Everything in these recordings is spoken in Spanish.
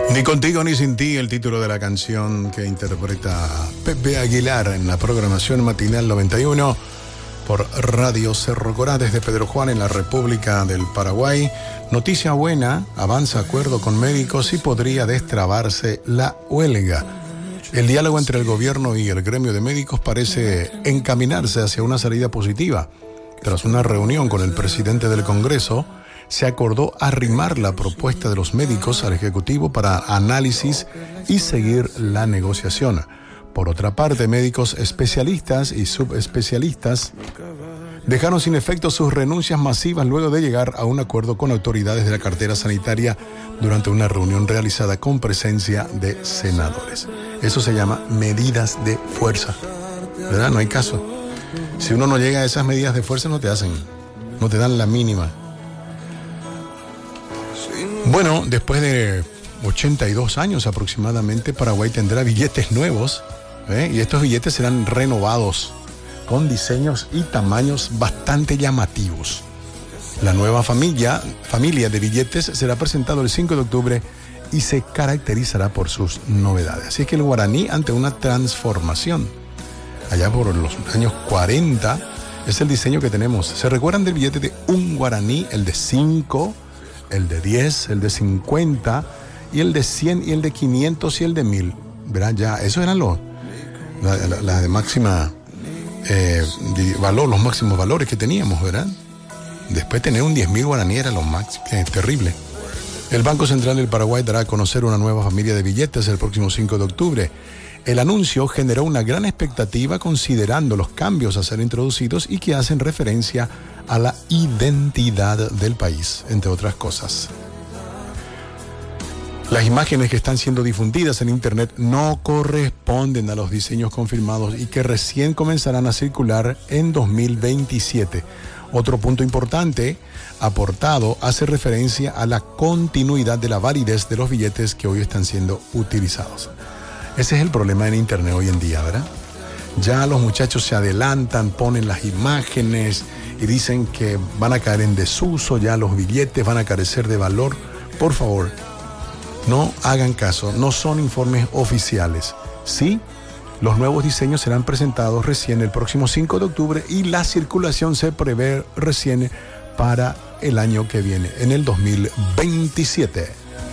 Ni contigo ni sin ti, el título de la canción que interpreta Pepe Aguilar en la programación matinal 91 por Radio Cerro Corá desde Pedro Juan en la República del Paraguay. Noticia buena, avanza acuerdo con médicos y podría destrabarse la huelga. El diálogo entre el gobierno y el gremio de médicos parece encaminarse hacia una salida positiva. Tras una reunión con el presidente del Congreso, se acordó arrimar la propuesta de los médicos al Ejecutivo para análisis y seguir la negociación. Por otra parte, médicos especialistas y subespecialistas dejaron sin efecto sus renuncias masivas luego de llegar a un acuerdo con autoridades de la cartera sanitaria durante una reunión realizada con presencia de senadores. Eso se llama medidas de fuerza, ¿verdad? No hay caso. Si uno no llega a esas medidas de fuerza, no te dan la mínima. Bueno, después de 82 años aproximadamente, Paraguay tendrá billetes nuevos, y estos billetes serán renovados con diseños y tamaños bastante llamativos. La nueva familia de billetes será presentado el 5 de octubre y se caracterizará por sus novedades. Así es que el guaraní, ante una transformación, allá por los años 40, es el diseño que tenemos. ¿Se recuerdan del billete de un guaraní, el de 5? El de 10, el de 50, y el de 100, y el de 500, y el de 1000. Verán, ya, esos eran la de máxima valor, los máximos valores que teníamos, ¿verdad? Después tener un 10.000 guaraní era lo máximo, terrible. El Banco Central del Paraguay dará a conocer una nueva familia de billetes el próximo 5 de octubre. El anuncio generó una gran expectativa considerando los cambios a ser introducidos y que hacen referencia a la identidad del país, entre otras cosas. Las imágenes que están siendo difundidas en Internet no corresponden a los diseños confirmados y que recién comenzarán a circular en 2027. Otro punto importante aportado hace referencia a la continuidad de la validez de los billetes que hoy están siendo utilizados. Ese es el problema en Internet hoy en día, ¿verdad? Ya los muchachos se adelantan, ponen las imágenes y dicen que van a caer en desuso, ya los billetes van a carecer de valor. Por favor, no hagan caso, no son informes oficiales. Sí, los nuevos diseños serán presentados recién el próximo 5 de octubre y la circulación se prevé recién para el año que viene, en el 2027.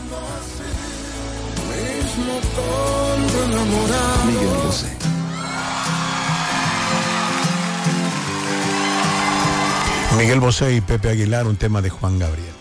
Miguel Bosé. Miguel Bosé y Pepe Aguilar, un tema de Juan Gabriel.